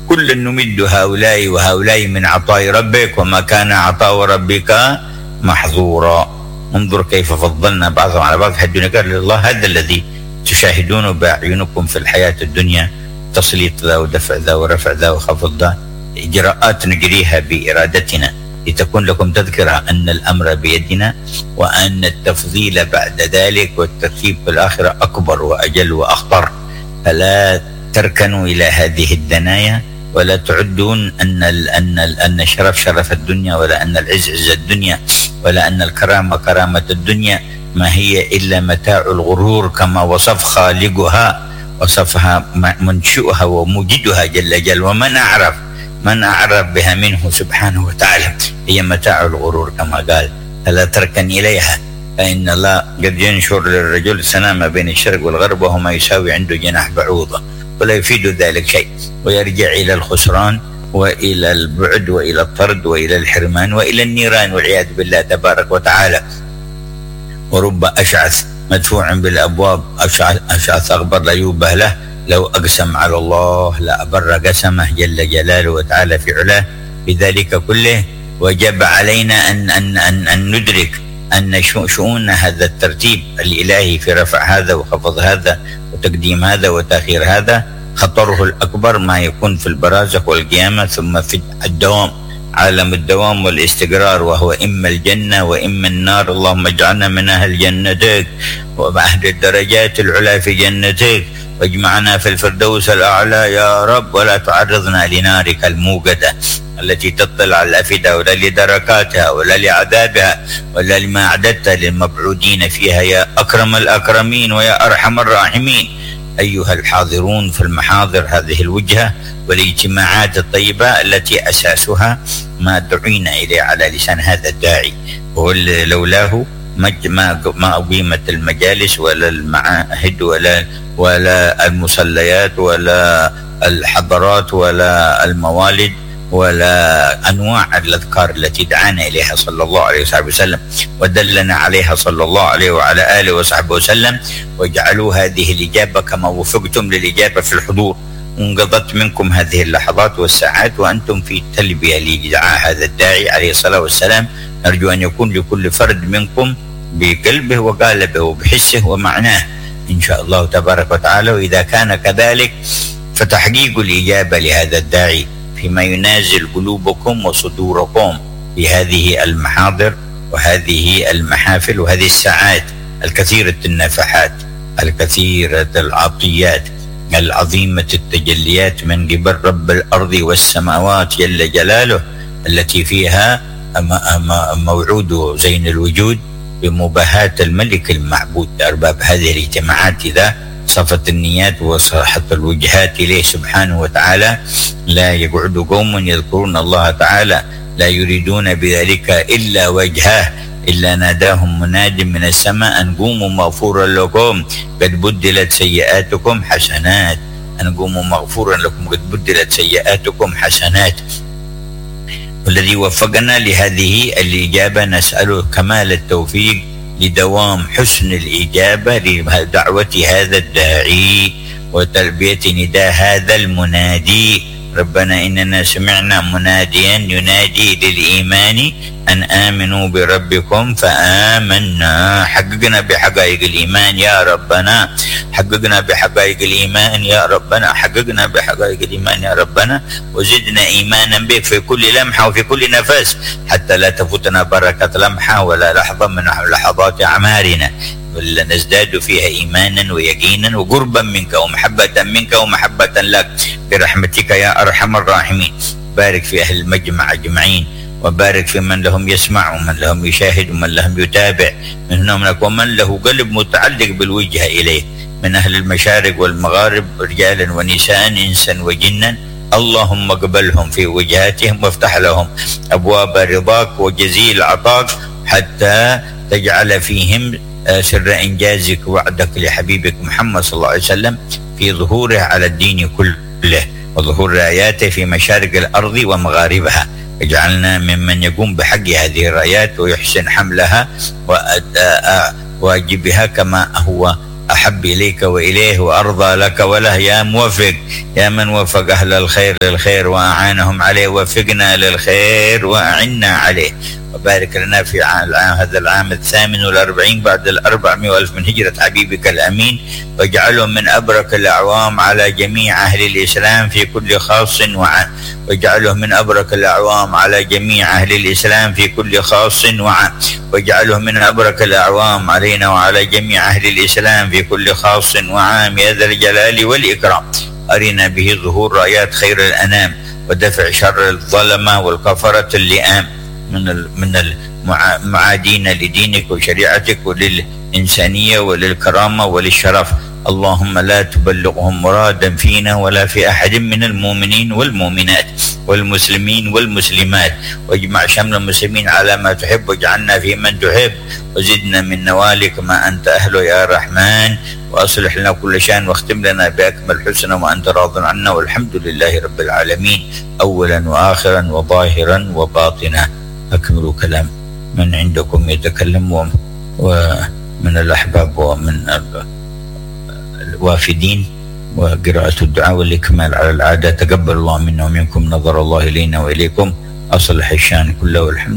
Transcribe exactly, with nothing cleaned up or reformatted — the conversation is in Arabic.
كلا نمد هؤلاء وهؤلاء من عطاء ربك وما كان عطاء ربك محظورا. انظر كيف فضلنا بعضهم على بعض في الدنيا. قال لله هذا الذي تشاهدونه بأعينكم في الحياة الدنيا، تسليط ذا ودفع ذا ورفع ذا وخفض ذا، إجراءات نجريها بإرادتنا لتكون لكم تذكرة أن الأمر بيدنا، وأن التفضيل بعد ذلك والترتيب في الآخرة أكبر وأجل وأخطر. فلا تركنوا إلى هذه الدنايا، ولا تعدون أن ال أن ال أن الشرف شرف الدنيا، ولا أن العز عز الدنيا، ولا أن الكرامة كرامة الدنيا. ما هي إلا متاع الغرور كما وصف خالقها، وصفها منشئها وموجدها جل جل. ومن أعرف من أعرف بها منه سبحانه وتعالى، هي متاع الغرور كما قال. فلا تركن إليها، فإن الله قد ينشر للرجل سنامة بين الشرق والغرب وهو ما يساوي عنده جناح بعوضة، ولا يفيد ذلك شيء، ويرجع إلى الخسران وإلى البعد وإلى الطرد وإلى الحرمان وإلى النيران والعياذ بالله تبارك وتعالى. ورب أشعث مدفوع بالأبواب، أشعث, أشعث أغبر لا يوبه له، لو أقسم على الله لأبر قسمه جل جلاله وتعالى في علاه. بذلك كله وجب علينا أن, أن, أن, أن ندرك أن شؤون هذا الترتيب الإلهي في رفع هذا وخفض هذا وتقديم هذا وتأخير هذا، خطره الأكبر ما يكون في البرازخ والقيامة، ثم في الدوام، عالم الدوام والاستقرار، وهو إما الجنة وإما النار. اللهم اجعلنا من أهل جنتك وأهل الدرجات العلى في جنتك، واجمعنا في الفردوس الأعلى يا رب، ولا تعرضنا لنارك الموقدة التي تطلع على الأفئدة، ولا لدركاتها ولا لعذابها ولا لما أعددت للمبعودين فيها يا أكرم الأكرمين ويا أرحم الراحمين. أيها الحاضرون في المحاضر هذه الوجهة والاجتماعات الطيبة التي أساسها ما دعينا إليه على لسان هذا الداعي، ولولاه ما ما أقيمت المجالس ولا المعاهد ولا ولا المصليات ولا الحضارات ولا الموالد ولا أنواع الأذكار التي دعانا إليها صلى الله عليه وسلم ودلنا عليها صلى الله عليه وعلى آله وصحبه وسلم. واجعلوا هذه الإجابة كما وفقتم للإجابة في الحضور، انقضت منكم هذه اللحظات والساعات وأنتم في تلبية لدعاء هذا الداعي عليه الصلاة والسلام. نرجو أن يكون لكل فرد منكم بقلبه وقالبه وبحسه ومعناه إن شاء الله تبارك وتعالى. وإذا كان كذلك فتحقيق الإجابة لهذا الداعي فيما ينازل قلوبكم وصدوركم في هذه المحاضر وهذه المحافل وهذه الساعات الكثيرة النفحات الكثيرة العطيات العظيمة التجليات من قبل رب الأرض والسماوات جل جلاله، التي فيها موعود زين الوجود بمباهاة الملك المعبود. أرباب هذه الاجتماعات إذا صفت النيات وصحت الوجهات إليه سبحانه وتعالى، لا يقعد قوم يذكرون الله تعالى لا يريدون بذلك إلا وجهه، إلا ناداهم مناد من السماء أن قوموا مغفورا لكم قد بدلت سيئاتكم حسنات، أن قوموا مغفورا لكم قد بدلت سيئاتكم حسنات. والذي وفقنا لهذه الإجابة نسأله كمال التوفيق لدوام حسن الإجابة لدعوة هذا الداعي وتلبية نداء هذا المنادي. ربنا إننا سمعنا مناديا ينادي للإيمان أن آمنوا بربكم فآمنا. حققنا بحقائق الإيمان يا ربنا، حققنا بحقائق الإيمان يا ربنا، حققنا بحقائق الإيمان يا ربنا، وزدنا إيمانا بك في كل لمحة وفي كل نفس، حتى لا تفوتنا بركة لمحة ولا لحظة من لحظات أعمارنا، بل نزداد فيها إيمانا ويقينا وقربا منك ومحبة منك ومحبة لك برحمتك يا أرحم الراحمين. بارك في أهل المجمع أجمعين، وبارك في من لهم يسمع ومن لهم يشاهد ومن لهم يتابع منهم لك، ومن له قلب متعلق بالوجهة إليه من أهل المشارق والمغارب رجالا ونساء إنسا وجنا. اللهم اقبلهم في وجهاتهم وافتح لهم أبواب رضاك وجزيل عطاك حتى تجعل فيهم سر إنجازك وعدك لحبيبك محمد صلى الله عليه وسلم في ظهوره على الدين كله وظهور آياته في مشارق الأرض ومغاربها. اجعلنا ممن يقوم بحق هذه الرايات ويحسن حملها وأداء واجبها كما هو أحب إليك وإليه وأرضى لك وله. يا موفق، يا من وفق أهل الخير للخير وأعانهم عليه، وفقنا للخير وأعنا عليه، وبارك لنا في العام هذا العام الثامن والأربعين بعد الأربعمائة والف من هجرة حبيبك الأمين، واجعله من أبرك الأعوام على جميع أهل الإسلام في كل خاص وعام، واجعله من أبرك الأعوام على جميع أهل الإسلام في كل خاص وعام، واجعله من أبرك الأعوام علينا وعلى جميع أهل الإسلام في كل خاص وعام يا ذا الجلال والإكرام. أرنا به ظهور رايات خير الأنام، ودفع شر الظلمة والكفرة اللئام من من المعادين لدينك وشريعتك وللإنسانية وللكرامة وللشرف. اللهم لا تبلغهم مرادا فينا ولا في أحد من المؤمنين والمؤمنات والمسلمين والمسلمات، واجمع شمل المسلمين على ما تحب، واجعلنا في من تحب، وزدنا من نوالك ما أنت أهله يا رحمن، وأصلح لنا كل شان، واختم لنا بأكمل حسنى وأنت راض عنا، والحمد لله رب العالمين أولا وآخرا وظاهرا وباطنا. أكملوا كلام من عندكم يتكلم، ومن الأحباب ومن الوافدين، وقراءة الدعاء والإكمال على العادة. تقبل الله منا ومنكم، نظر الله إلينا وإليكم، أصلح الشان كله والحمد